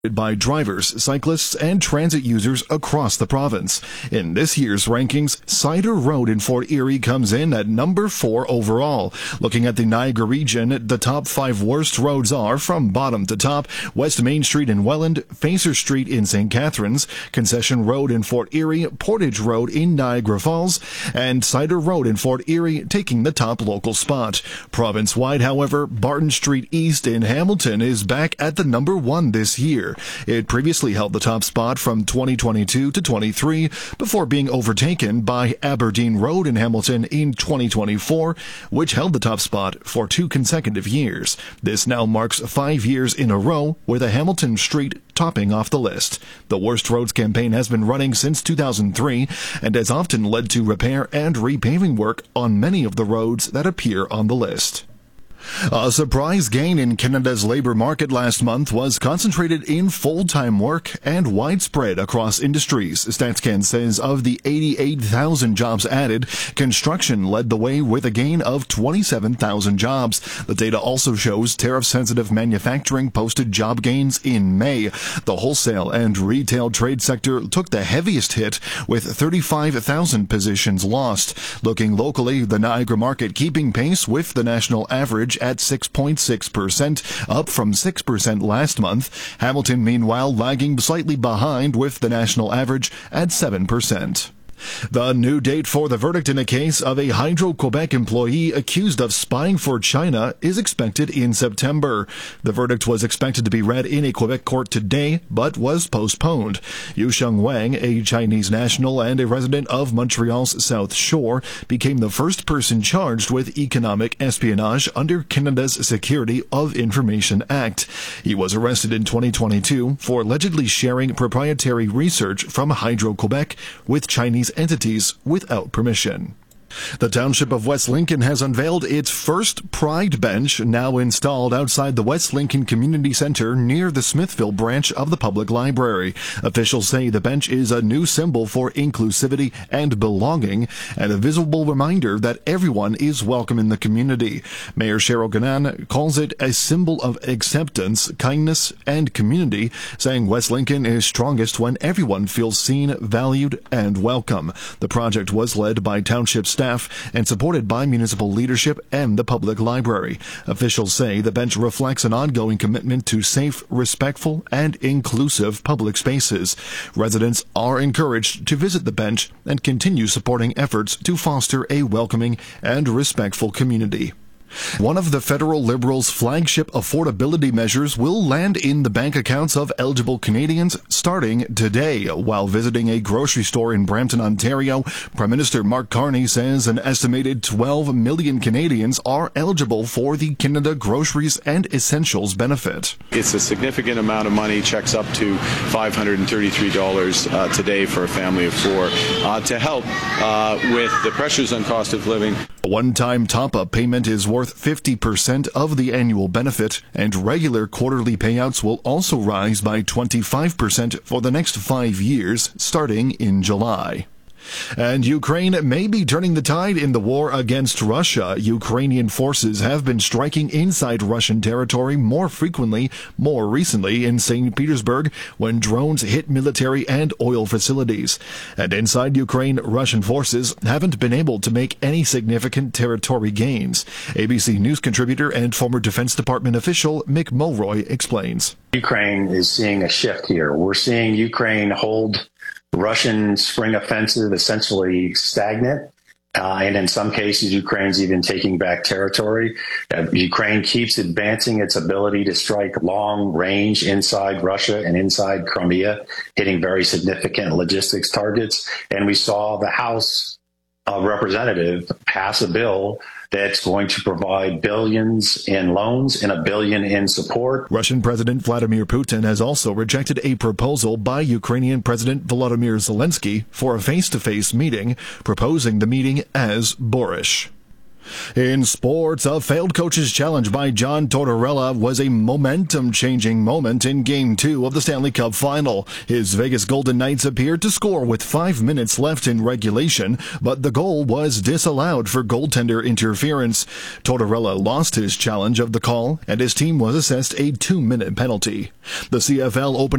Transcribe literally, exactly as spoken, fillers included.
by drivers, cyclists, and transit users across the province. In this year's rankings, Cider Road in Fort Erie comes in at number four overall. Looking at the Niagara region, the top five worst roads are, from bottom to top, West Main Street in Welland, Facer Street in Saint Catharines, Concession Road in Fort Erie, Portage Road in Niagara Falls, and Cider Road in Fort Erie taking the top local spot. Province-wide, however, Barton Street East in Hamilton is back at the number one this year. It previously held the top spot from twenty twenty-two to twenty-three before being overtaken by Aberdeen Road in Hamilton in twenty twenty-four, which held the top spot for two consecutive years. This now marks five years in a row with a Hamilton Street topping off the list. The Worst Roads campaign has been running since two thousand three and has often led to repair and repaving work on many of the roads that appear on the list. A surprise gain in Canada's labor market last month was concentrated in full-time work and widespread across industries. StatsCan says of the eighty-eight thousand jobs added, construction led the way with a gain of twenty-seven thousand jobs. The data also shows tariff-sensitive manufacturing posted job gains in May. The wholesale and retail trade sector took the heaviest hit with thirty-five thousand positions lost. Looking locally, the Niagara market keeping pace with the national average at six point six percent, up from six percent last month. Hamilton, meanwhile, lagging slightly behind with the national average at seven percent. The new date for the verdict in a case of a Hydro-Quebec employee accused of spying for China is expected in September. The verdict was expected to be read in a Quebec court today, but was postponed. Yusheng Wang, a Chinese national and a resident of Montreal's South Shore, became the first person charged with economic espionage under Canada's Security of Information Act. He was arrested in twenty twenty-two for allegedly sharing proprietary research from Hydro-Quebec with Chinese entities without permission. The Township of West Lincoln has unveiled its first Pride bench, now installed outside the West Lincoln Community Center near the Smithville branch of the Public Library. Officials say the bench is a new symbol for inclusivity and belonging, and a visible reminder that everyone is welcome in the community. Mayor Cheryl Ganan calls it a symbol of acceptance, kindness, and community, saying West Lincoln is strongest when everyone feels seen, valued, and welcome. The project was led by Township staff and supported by municipal leadership and the public library. Officials say the bench reflects an ongoing commitment to safe, respectful, and inclusive public spaces. Residents are encouraged to visit the bench and continue supporting efforts to foster a welcoming and respectful community. One of the federal Liberals' flagship affordability measures will land in the bank accounts of eligible Canadians starting today. While visiting a grocery store in Brampton, Ontario, Prime Minister Mark Carney says an estimated twelve million Canadians are eligible for the Canada Groceries and Essentials benefit. It's a significant amount of money, checks up to five hundred thirty-three dollars uh, today for a family of four, uh, to help uh, with the pressures on cost of living. A one-time top-up payment is worth fifty percent of the annual benefit, and regular quarterly payouts will also rise by twenty-five percent for the next five years, starting in July. And Ukraine may be turning the tide in the war against Russia. Ukrainian forces have been striking inside Russian territory more frequently, more recently in Saint Petersburg, when drones hit military and oil facilities. And inside Ukraine, Russian forces haven't been able to make any significant territory gains. A B C News contributor and former Defense Department official Mick Mulroy explains. Ukraine is seeing a shift here. We're seeing Ukraine hold Russian spring offensive essentially stagnant, uh, and in some cases, Ukraine's even taking back territory. Uh, Ukraine keeps advancing its ability to strike long range inside Russia and inside Crimea, hitting very significant logistics targets. And we saw the House of Representatives pass a bill that's going to provide billions in loans and a billion in support. Russian President Vladimir Putin has also rejected a proposal by Ukrainian President Volodymyr Zelensky for a face-to-face meeting, proposing the meeting as boorish. In sports, a failed coach's challenge by John Tortorella was a momentum-changing moment in Game two of the Stanley Cup Final. His Vegas Golden Knights appeared to score with five minutes left in regulation, but the goal was disallowed for goaltender interference. Tortorella lost his challenge of the call, and his team was assessed a two-minute penalty. The C F L opened